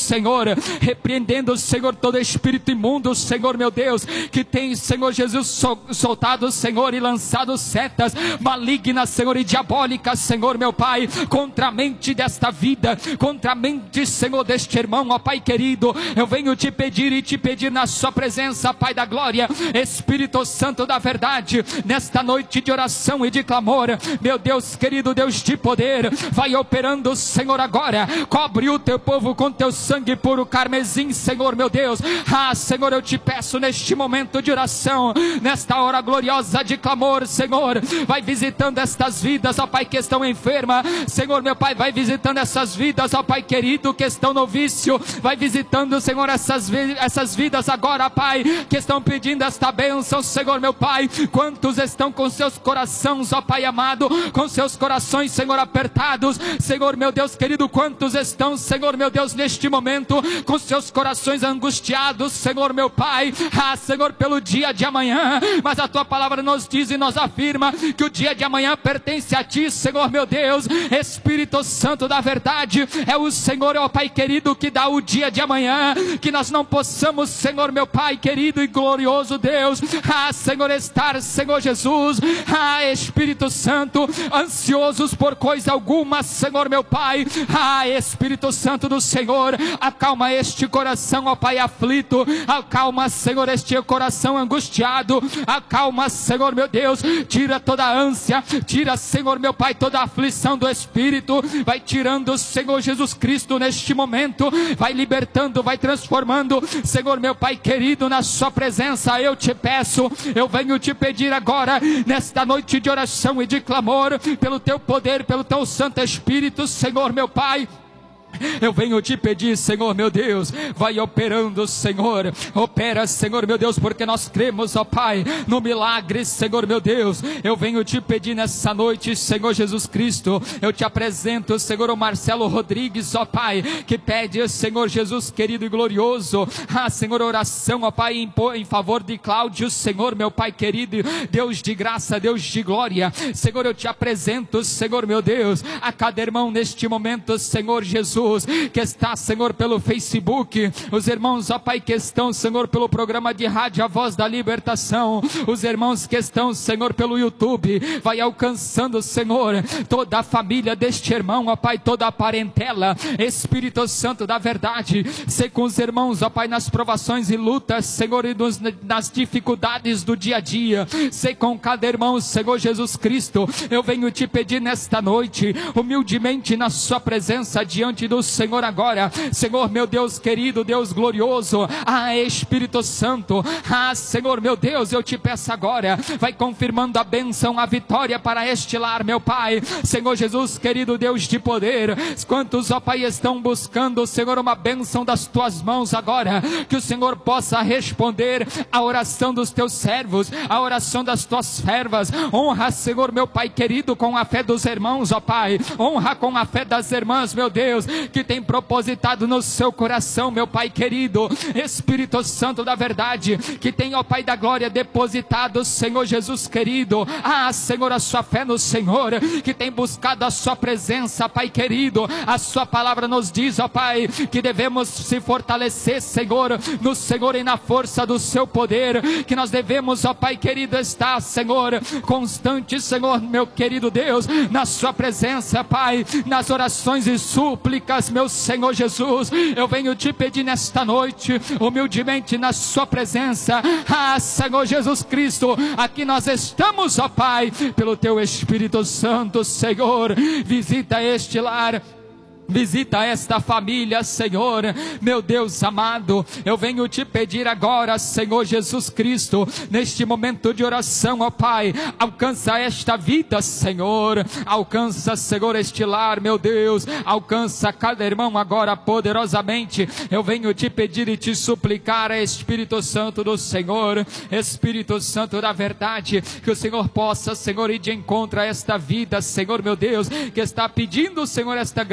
Senhor, repreendendo, Senhor, todo espírito imundo, Senhor meu Deus, que tem, Senhor Jesus, soltado, Senhor, e lançado setas malignas, Senhor, e diabólicas, Senhor meu Pai, contra a mente desta vida, contra a mente, Senhor, deste irmão, ó Pai querido. Eu venho te pedir e te pedir na sua presença, Pai da glória, Espírito Santo da verdade, nesta noite de oração e de clamor, meu Deus querido, Deus de poder, vai operando, Senhor, agora, cobre o teu povo com teu sangue puro carmesim, Senhor meu Deus. Senhor, eu te peço neste momento de oração, nesta hora gloriosa de clamor, Senhor, vai visitando estas vidas, ó Pai, que estão enfermas, Senhor meu Pai, vai visitando essas vidas, ó Pai querido, que estão no vício, vai visitando, Senhor, essas vidas agora, Pai, que estão pedindo esta bênção, Senhor meu Pai. Quantos estão com seus corações, ó Pai amado, com seus corações, Senhor, apertados, Senhor meu Deus querido, quantos estão, Senhor meu Deus, neste momento, com seus corações angustiados, Senhor meu Pai, Senhor, pelo dia de amanhã, mas a tua palavra nos diz e nos afirma que o dia de amanhã pertence a ti, Senhor meu Deus. Espírito Santo da verdade, é o Senhor, ó Pai querido, que dá o dia de amanhã, que nós não possamos, Senhor meu Pai querido e glorioso Deus, Senhor, estar, Senhor Jesus, Espírito Santo, ansiosos por coisa alguma, Senhor meu Pai. Espírito Santo do Senhor, acalma este coração, ó Pai aflito, acalma, Senhor, este coração angustiado, acalma, Senhor meu Deus, tira toda a ânsia, tira, Senhor meu Pai, toda a aflição do Espírito, vai tirando, Senhor Jesus Cristo, neste momento, vai libertando, vai transformando, Senhor meu Pai querido, na sua presença. Eu te peço, eu venho te pedir agora, nesta noite de oração e de clamor, pelo teu poder, pelo teu Santo Espírito, Senhor meu Pai, eu venho te pedir, Senhor meu Deus, vai operando, Senhor, opera, Senhor meu Deus, porque nós cremos, ó Pai, no milagre, Senhor meu Deus. Eu venho te pedir nessa noite, Senhor Jesus Cristo, eu te apresento, Senhor, o Marcelo Rodrigues, ó Pai, que pede, Senhor Jesus querido e glorioso, Senhor, oração, ó Pai, em favor de Cláudio, Senhor meu Pai querido, Deus de graça, Deus de glória, Senhor, eu te apresento, Senhor meu Deus, a cada irmão neste momento, Senhor Jesus, que está, Senhor, pelo Facebook, os irmãos, ó Pai, que estão, Senhor, pelo programa de rádio A Voz da Libertação, os irmãos que estão, Senhor, pelo YouTube, vai alcançando, Senhor, toda a família deste irmão, ó Pai, toda a parentela, Espírito Santo da verdade, sei com os irmãos, ó Pai, nas provações e lutas, Senhor, e nas dificuldades do dia a dia, sei com cada irmão, Senhor Jesus Cristo. Eu venho te pedir nesta noite, humildemente na sua presença, diante do Senhor agora, Senhor meu Deus querido, Deus glorioso, Espírito Santo, Senhor meu Deus, eu te peço agora, vai confirmando a bênção, a vitória para este lar, meu Pai, Senhor Jesus querido, Deus de poder. Quantos, ó Pai, estão buscando, Senhor, uma bênção das tuas mãos agora, que o Senhor possa responder a oração dos teus servos, a oração das tuas servas. Honra, Senhor meu Pai querido, com a fé dos irmãos, ó Pai, honra com a fé das irmãs, meu Deus, que tem propositado no seu coração, meu Pai querido, Espírito Santo da verdade, que tem, ó Pai da glória, depositado, Senhor Jesus querido, Senhor, a sua fé no Senhor, que tem buscado a sua presença, Pai querido. A sua palavra nos diz, ó Pai, que devemos se fortalecer, Senhor, no Senhor e na força do seu poder, que nós devemos, ó Pai querido, estar, Senhor, constante, Senhor, meu querido Deus, na sua presença, Pai, nas orações e súplicas, meu Senhor Jesus. Eu venho te pedir nesta noite, humildemente na sua presença, Senhor Jesus Cristo, aqui nós estamos, ó Pai, pelo teu Espírito Santo, Senhor, visita este lar, visita esta família, Senhor, meu Deus amado. Eu venho te pedir agora, Senhor Jesus Cristo, neste momento de oração, ó Pai, alcança esta vida, Senhor, alcança, Senhor, este lar, meu Deus, alcança cada irmão agora poderosamente. Eu venho te pedir e te suplicar, Espírito Santo do Senhor, Espírito Santo da verdade, que o Senhor possa, Senhor, ir de encontro a esta vida, Senhor, meu Deus, que está pedindo, Senhor, esta grande bênção,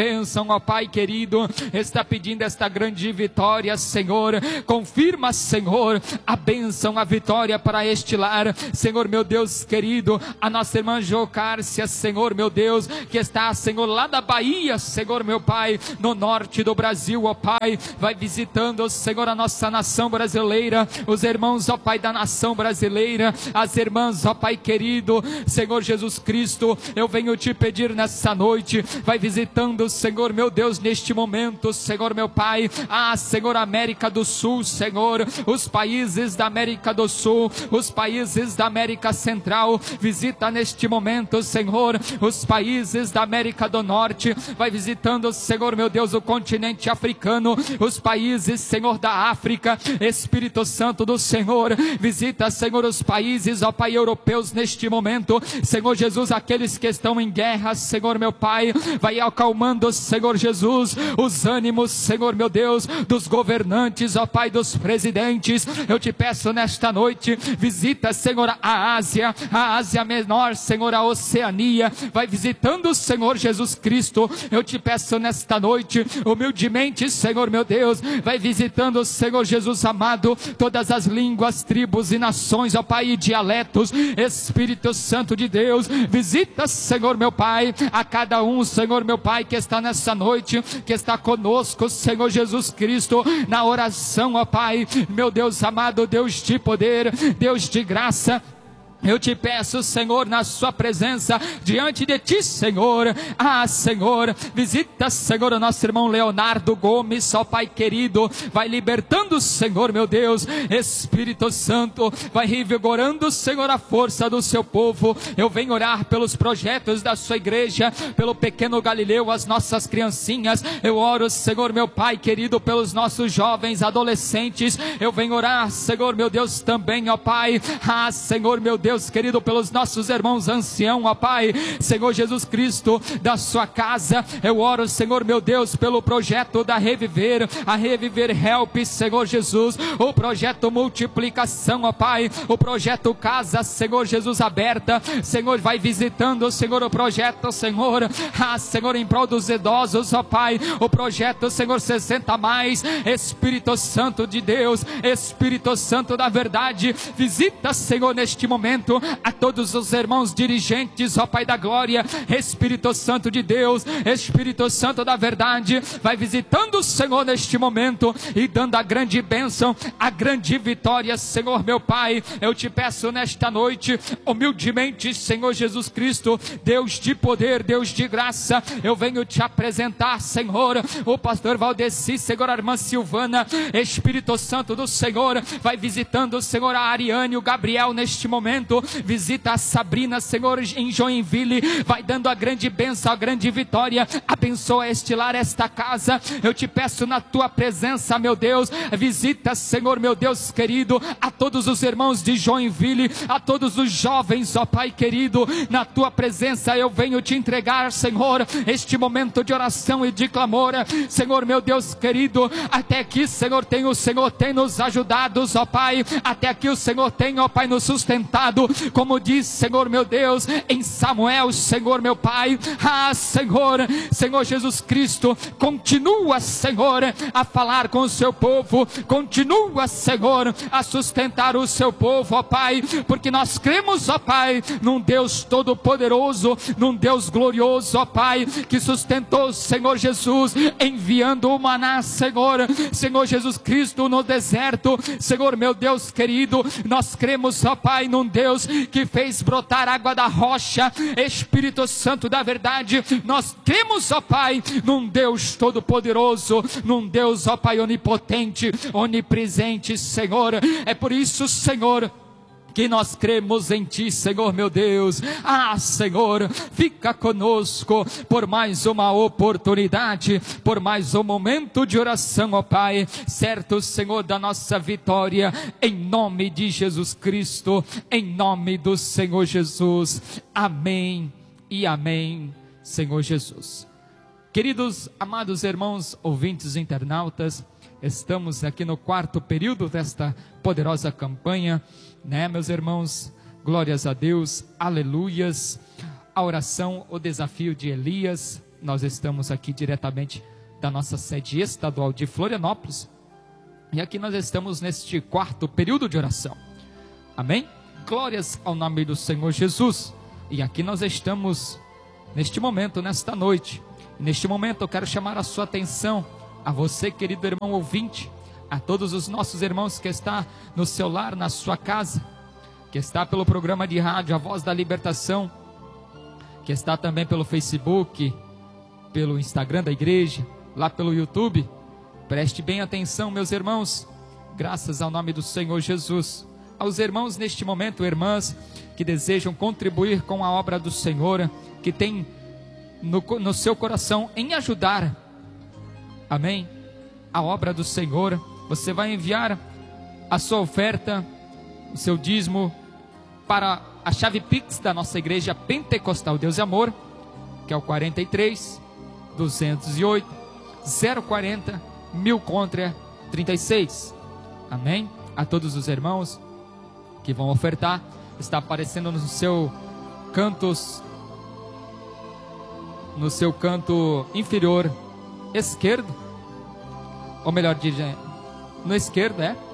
bênção, ó Pai querido, está pedindo esta grande vitória, Senhor. Confirma, Senhor, a bênção, a vitória para este lar, Senhor meu Deus querido, a nossa irmã Jocárcia, Senhor meu Deus, que está, Senhor, lá da Bahia, Senhor meu Pai, no norte do Brasil, ó Pai, vai visitando, Senhor, a nossa nação brasileira, os irmãos, ó Pai, da nação brasileira, as irmãs, ó Pai querido, Senhor Jesus Cristo, eu venho te pedir nessa noite, vai visitando, Senhor meu Deus, neste momento, Senhor meu Pai, Senhor, América do Sul, Senhor, os países da América do Sul, os países da América Central, visita neste momento, Senhor, os países da América do Norte, vai visitando, Senhor meu Deus, o continente africano, os países, Senhor, da África, Espírito Santo do Senhor, visita, Senhor, os países, ó Pai, europeus neste momento, Senhor Jesus, aqueles que estão em guerra, Senhor meu Pai, vai acalmando, Senhor Jesus, os ânimos, Senhor meu Deus, dos governantes, ó Pai, dos presidentes. Eu te peço nesta noite, visita, Senhor, a Ásia Menor, Senhor, a Oceania, vai visitando, Senhor Jesus Cristo. Eu te peço nesta noite, humildemente, Senhor meu Deus, vai visitando, Senhor Jesus amado, todas as línguas, tribos e nações, ó Pai, e dialetos. Espírito Santo de Deus, visita, Senhor meu Pai, a cada um, Senhor meu Pai, que está nessa noite, que está conosco, Senhor Jesus Cristo, na oração, ó Pai, meu Deus amado, Deus de poder, Deus de graça. Eu te peço, Senhor, na sua presença, diante de ti, Senhor, Senhor, visita, Senhor, o nosso irmão Leonardo Gomes, ó Pai querido, vai libertando, Senhor, meu Deus, Espírito Santo, vai revigorando, Senhor, a força do seu povo. Eu venho orar pelos projetos da sua igreja, pelo pequeno Galileu, as nossas criancinhas. Eu oro, Senhor, meu Pai querido, pelos nossos jovens, adolescentes. Eu venho orar, Senhor, meu Deus, também, ó Pai, Senhor, meu Deus querido, pelos nossos irmãos anciãos, ó Pai, Senhor Jesus Cristo, da sua casa. Eu oro, Senhor meu Deus, pelo projeto da Reviver, a Reviver Help, Senhor Jesus, o projeto Multiplicação, ó Pai, o projeto Casa, Senhor Jesus, aberta. Senhor, vai visitando, Senhor, o projeto, Senhor, Senhor, em prol dos idosos, ó Pai, o projeto, Senhor, 60+, Espírito Santo de Deus, Espírito Santo da verdade, visita, Senhor, neste momento, a todos os irmãos dirigentes, ó Pai da glória, Espírito Santo de Deus, Espírito Santo da verdade, vai visitando o Senhor neste momento e dando a grande bênção, a grande vitória, Senhor meu Pai. Eu te peço nesta noite, humildemente, Senhor Jesus Cristo, Deus de poder, Deus de graça, eu venho te apresentar, Senhor, o pastor Valdeci, Senhor, a irmã Silvana. Espírito Santo do Senhor, vai visitando, Senhor, a Ariane, o Gabriel neste momento, visita a Sabrina, Senhor, em Joinville, vai dando a grande bênção, a grande vitória. Abençoa este lar, esta casa. Eu te peço na tua presença, meu Deus, visita, Senhor, meu Deus querido, a todos os irmãos de Joinville, a todos os jovens, ó Pai querido, na tua presença eu venho te entregar, Senhor, este momento de oração e de clamor. Senhor, meu Deus querido, até aqui, Senhor, o Senhor tem nos ajudado, ó Pai, até aqui o Senhor tem, ó Pai, nos sustentado, como diz, Senhor meu Deus, em Samuel, Senhor meu Pai. Senhor Jesus Cristo, continua, Senhor, a falar com o seu povo, continua, Senhor, a sustentar o seu povo, ó Pai, porque nós cremos, ó Pai, num Deus todo-poderoso, num Deus glorioso, ó Pai, que sustentou, Senhor Jesus, enviando o maná, Senhor Jesus Cristo, no deserto. Senhor meu Deus querido, nós cremos, ó Pai, num Deus que fez brotar água da rocha. Espírito Santo da verdade, nós cremos, ó Pai, num Deus todo-poderoso, num Deus, ó Pai, onipotente, onipresente, Senhor. É por isso, Senhor, que nós cremos em Ti, Senhor meu Deus. Senhor, fica conosco por mais uma oportunidade, por mais um momento de oração, ó Pai, certo, Senhor, da nossa vitória, em nome de Jesus Cristo, em nome do Senhor Jesus. Amém e amém, Senhor Jesus. Queridos, amados irmãos, ouvintes internautas, estamos aqui no 4º período desta poderosa campanha, né, meus irmãos? Glórias a Deus, aleluias. A oração, o desafio de Elias, nós estamos aqui diretamente da nossa sede estadual de Florianópolis, e aqui nós estamos neste quarto período de oração, amém? Glórias ao nome do Senhor Jesus. E aqui nós estamos neste momento, nesta noite. Neste momento eu quero chamar a sua atenção, a você, querido irmão ouvinte, a todos os nossos irmãos que está no seu lar, na sua casa, que está pelo programa de rádio A Voz da Libertação, que está também pelo Facebook, pelo Instagram da igreja, lá pelo YouTube. Preste bem atenção, meus irmãos, graças ao nome do Senhor Jesus. Aos irmãos neste momento, irmãs, que desejam contribuir com a obra do Senhor, que tem no seu coração em ajudar, amém, a obra do Senhor, você vai enviar a sua oferta, o seu dízimo, para a chave Pix da nossa igreja Pentecostal Deus e Amor, que é o 43 208 040 1000 contra 36, amém? A todos os irmãos que vão ofertar, está aparecendo no seu canto inferior esquerdo, ou melhor dizendo, no esquerdo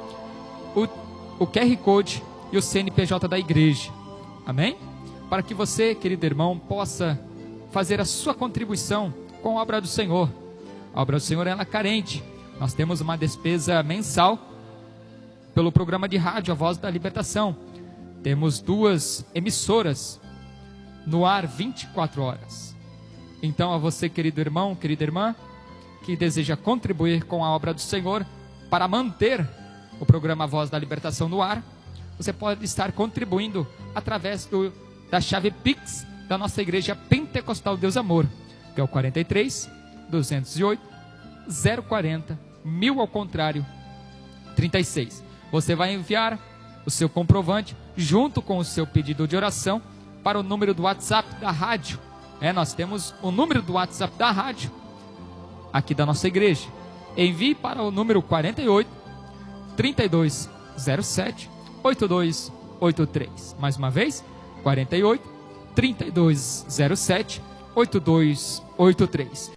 o QR Code e o CNPJ da igreja, amém? Para que você, querido irmão, possa fazer a sua contribuição com a obra do Senhor. A obra do Senhor, ela é carente. Nós temos uma despesa mensal pelo programa de rádio A Voz da Libertação. Temos 2 emissoras no ar 24 horas. Então, a você, querido irmão, querida irmã, que deseja contribuir com a obra do Senhor para manter o programa A Voz da Libertação no ar, você pode estar contribuindo através da chave Pix da nossa igreja Pentecostal Deus Amor, que é o 43 208 040 1000 ao contrário 36. Você vai enviar o seu comprovante junto com o seu pedido de oração para o número do WhatsApp da rádio. Nós temos o número do WhatsApp da rádio aqui da nossa igreja. Envie para o número 48 3207 8283. Mais uma vez, 48 3207 8283.